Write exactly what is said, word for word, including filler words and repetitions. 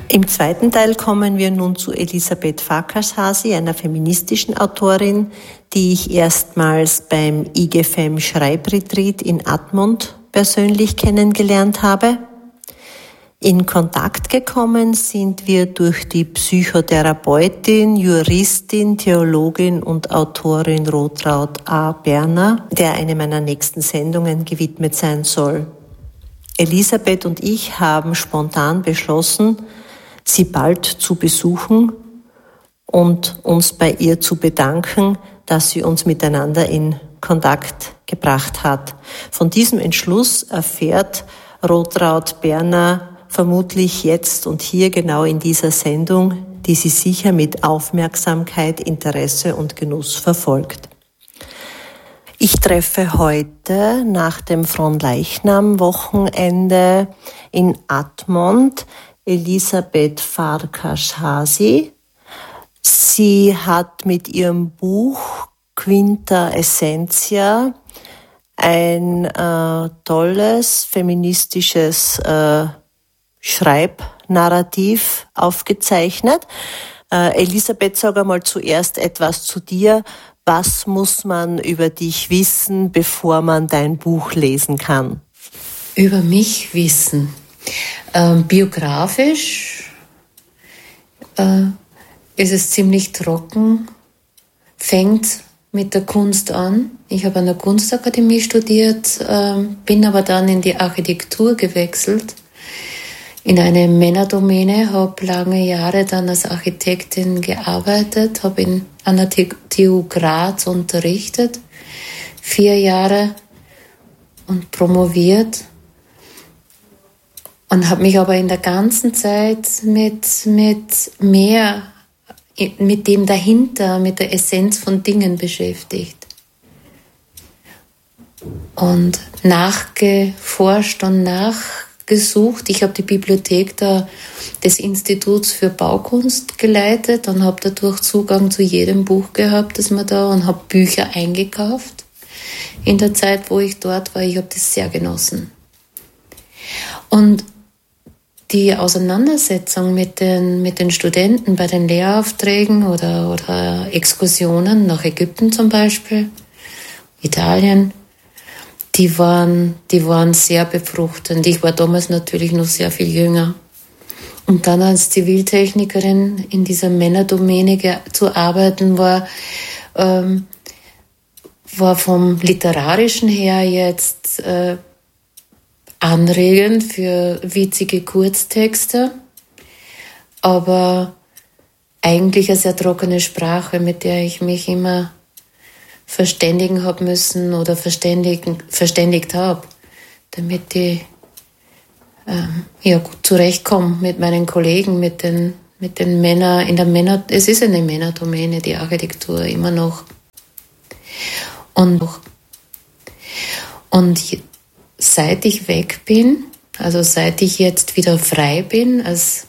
Im zweiten Teil kommen wir nun zu Elisabeth Farkashasi, einer feministischen Autorin, die ich erstmals beim I G F E M Schreibretreat in Admont persönlich kennengelernt habe. In Kontakt gekommen sind wir durch die Psychotherapeutin, Juristin, Theologin und Autorin Rotraud A. Berner, der eine meiner nächsten Sendungen gewidmet sein soll. Elisabeth und ich haben spontan beschlossen, sie bald zu besuchen und uns bei ihr zu bedanken, dass sie uns miteinander in Kontakt gebracht hat. Von diesem Entschluss erfährt Rotraud Berner vermutlich jetzt und hier genau in dieser Sendung, die sie sicher mit Aufmerksamkeit, Interesse und Genuss verfolgt. Ich treffe heute nach dem Fronleichnam-Wochenende in Admont Elisabeth Farkashasi. Sie hat mit ihrem Buch Quinta Essentia ein äh, tolles feministisches äh, Schreibnarrativ aufgezeichnet. Äh, Elisabeth, sag einmal zuerst etwas zu dir. Was muss man über dich wissen, bevor man dein Buch lesen kann? Über mich wissen. Ähm, biografisch äh, ist es ziemlich trocken, fängt mit der Kunst an. Ich habe an der Kunstakademie studiert, äh, bin aber dann in die Architektur gewechselt, in eine Männerdomäne, habe lange Jahre dann als Architektin gearbeitet, habe in, an der T U Graz unterrichtet, vier Jahre und promoviert. Und habe mich aber in der ganzen Zeit mit, mit mehr, mit dem dahinter, mit der Essenz von Dingen beschäftigt. Und nachgeforscht und nachgesucht. Ich habe die Bibliothek da, des Instituts für Baukunst geleitet und habe dadurch Zugang zu jedem Buch gehabt, das man da, und habe Bücher eingekauft. In der Zeit, wo ich dort war, ich habe das sehr genossen. Und die Auseinandersetzung mit den, mit den Studenten bei den Lehraufträgen oder, oder Exkursionen nach Ägypten zum Beispiel, Italien, die waren, die waren sehr befruchtend. Ich war damals natürlich noch sehr viel jünger. Und dann als Ziviltechnikerin in dieser Männerdomäne ge- zu arbeiten, war, ähm, war vom Literarischen her jetzt äh, anregend für witzige Kurztexte, aber eigentlich eine sehr trockene Sprache, mit der ich mich immer verständigen habe müssen oder verständigen, verständigt habe, damit ich ähm, ja, gut zurechtkomme mit meinen Kollegen, mit den, mit den Männern, in der Männer, es ist eine Männerdomäne, die Architektur, immer noch. Und, und seit ich weg bin, also seit ich jetzt wieder frei bin als